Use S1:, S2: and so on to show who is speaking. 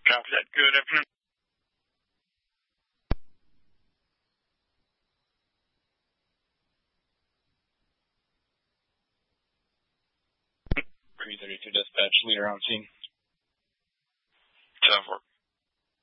S1: Copy that. Good afternoon. 332 dispatch, leader on scene. 7-4.